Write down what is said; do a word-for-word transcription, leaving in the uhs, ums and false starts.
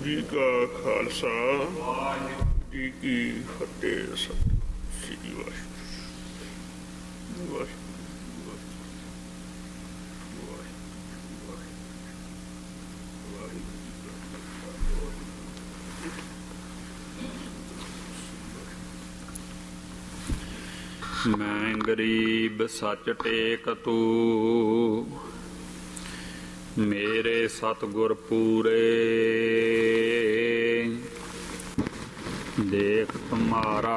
जी का खालसा जी की फतेह। सतਿ ਸ੍ਰੀ ਵਾਹਿਗੁਰੂ ਵਾਹਿਗੁਰੂ ਵਾਹਿਗੁਰੂ। ਮੈਂ ਗਰੀਬ ਸੱਚ ਟੇਕ ਤੂੰ, ਮੇਰੇ ਸਤਿਗੁਰ ਪੂਰੇ। ਦੇਖ ਤੁਮਾਰਾ